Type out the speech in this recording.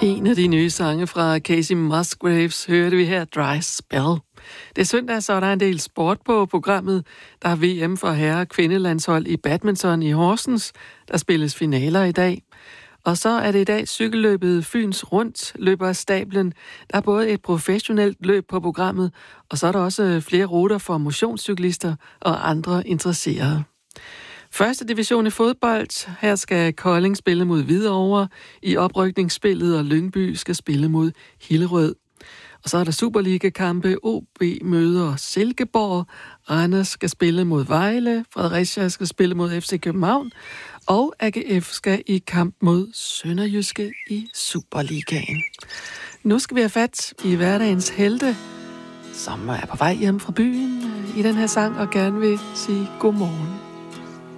En af de nye sange fra Casey Musgraves hørte vi her, Dry Spell. Det er søndag, så der er en del sport på programmet. Der er VM for herre- og kvindelandshold i badminton i Horsens. Der spilles finaler i dag. Og så er det i dag cykelløbet Fyns Rundt løber af stablen. Der er både et professionelt løb på programmet, og så er der også flere ruter for motionscyklister og andre interesserede. Første division i fodbold. Her skal Kolding spille mod Hvidovre i oprykningsspillet, og Lyngby skal spille mod Hillerød. Og så er der Superliga-kampe. OB møder Silkeborg. Randers skal spille mod Vejle. Fredericia skal spille mod FC København. Og AGF skal i kamp mod Sønderjyske i Superligaen. Nu skal vi have fat i hverdagens helte, som er på vej hjem fra byen i den her sang og gerne vil sige godmorgen.